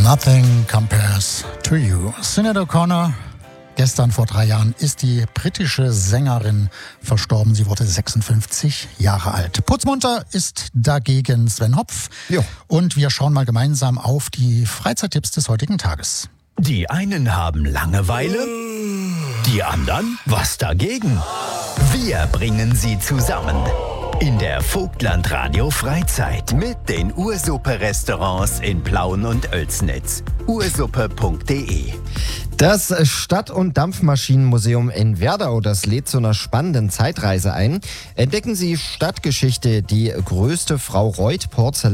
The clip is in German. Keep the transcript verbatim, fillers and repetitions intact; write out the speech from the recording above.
Nothing compares to you. Sinead O'Connor. Gestern vor drei Jahren ist die britische Sängerin verstorben. Sie wurde sechsundfünfzig Jahre alt. Putzmunter ist dagegen Sven Hopf. Jo. Und wir schauen mal gemeinsam auf die Freizeittipps des heutigen Tages. Die einen haben Langeweile, die anderen was dagegen. Wir bringen sie zusammen in der Vogtland Radio Freizeit mit den Ursuppe-Restaurants in Plauen und Oelsnitz. ursuppe punkt de. Das Stadt- und Dampfmaschinenmuseum in Werdau, das lädt zu einer spannenden Zeitreise ein. Entdecken Sie Stadtgeschichte, die größte Frau Reuth Porzellan